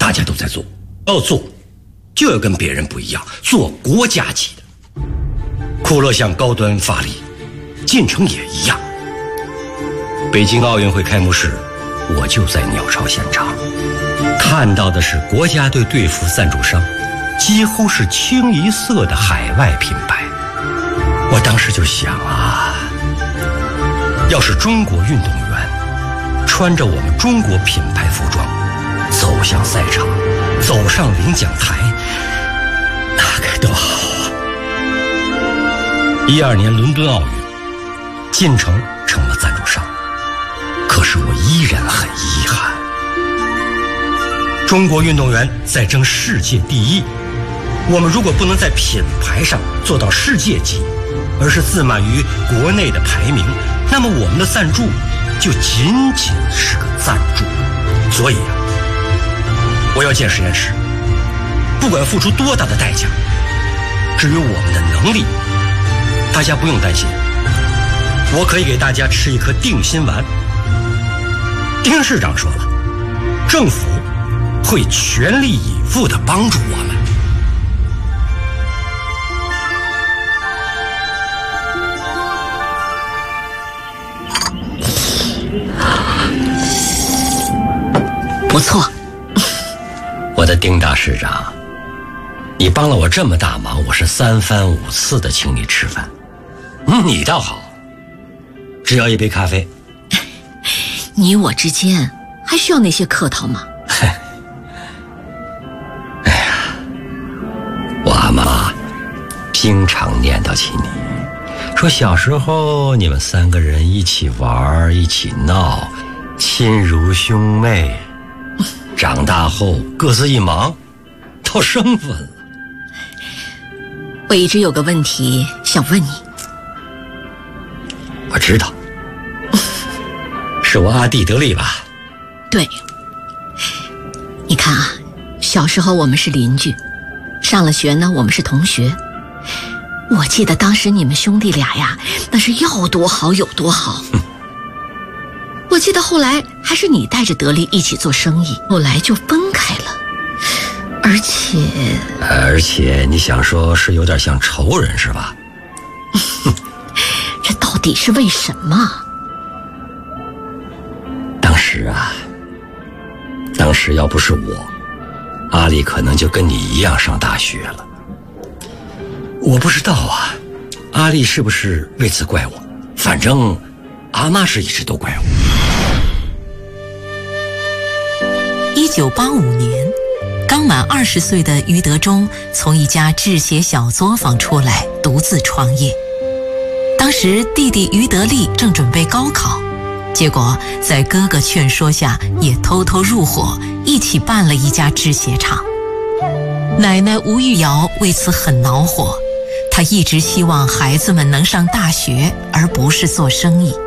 大家都在做，要做就要跟别人不一样，做国家级的。酷乐向高端发力，进程也一样。北京奥运会开幕式，我就在鸟巢现场，看到的是国家队队服赞助商几乎是清一色的海外品牌。我当时就想啊，要是中国运动员穿着我们中国品牌服装走向赛场，走上领奖台，那该多好啊！12年伦敦奥运，进城成了赞助商，可是我依然很遗憾。中国运动员在争世界第一，我们如果不能在品牌上做到世界级，而是自满于国内的排名，那么我们的赞助就仅仅是个赞助。所以啊，我要建实验室，不管付出多大的代价。至于我们的能力，大家不用担心，我可以给大家吃一颗定心丸。丁市长说了，政府会全力以赴地帮助我们。 不错， 我的丁大市长，你帮了我这么大忙，我是3番5次的请你吃饭。你倒好，只要一杯咖啡。 你我之间还需要那些客套吗？ 哎呀，我阿妈经常念叨起你，说小时候你们3个人一起玩一起闹，亲如兄妹，长大后各自一忙，到生分了。 我一直有个问题想问你。 我知道，是我阿弟得利吧？ 对，你看啊，小时候我们是邻居，上了学呢我们是同学。我记得当时你们兄弟俩呀，那是要多好有多好。我记得后来还是你带着得利一起做生意，后来就分开了。而且你想说是有点像仇人是吧？ 这到底是为什么？ 当时要不是我，阿丽可能就跟你一样上大学了。我不知道啊，阿丽是不是为此怪我？反正阿妈是一直都怪我。 1985年，刚满20岁的余德忠从一家制鞋小作坊出来，独自创业。当时弟弟余德利正准备高考，结果在哥哥劝说下，也偷偷入伙，一起办了一家制鞋厂。奶奶吴玉瑶为此很恼火，她一直希望孩子们能上大学，而不是做生意。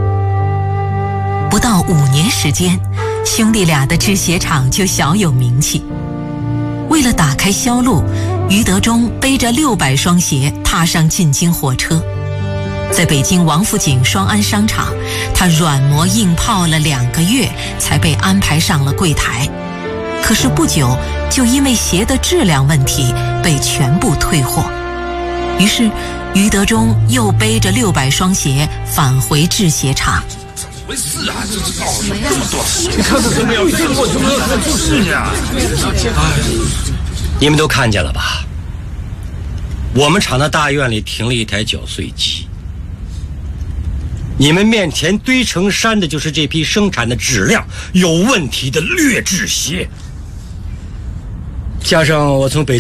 不到5年时间，兄弟俩的制鞋厂就小有名气。为了打开销路，余德忠背着600双鞋踏上进京火车。在北京王府井双安商场，他软磨硬泡了2个月，才被安排上了柜台。可是不久，就因为鞋的质量问题被全部退货。于是，余德忠又背着600双鞋返回制鞋厂。 怎么回事啊？这么多鞋，你看这怎么样？就是呀。 你们都看见了吧？我们厂的大院里停了一台绞碎机。你们面前堆成山的就是这批生产的质量有问题的劣质鞋，加上我从北